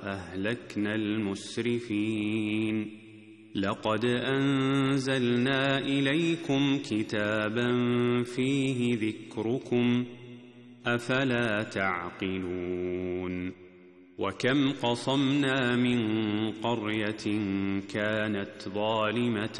وأهلكنا المسرفين لقد أنزلنا إليكم كتابا فيه ذكركم أفلا تعقلون وكم قصمنا من قرية كانت ظالمة